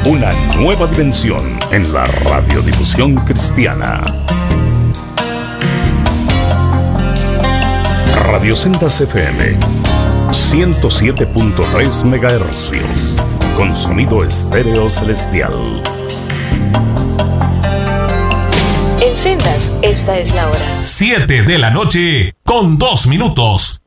Una nueva dimensión en la radiodifusión cristiana. Radio Sendas FM 107.3 MHz con sonido estéreo celestial. En Sendas, esta es la hora. 7 de la noche con 2 minutos.